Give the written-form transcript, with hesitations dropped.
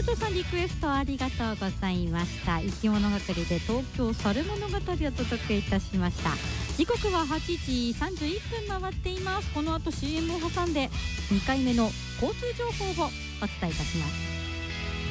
ルトさんリクエストありがとうございました。生き物係で東京猿物語をお届けいたしました。時刻は8時31分回っています。この後 CM を挟んで2回目の交通情報をお伝えいたします。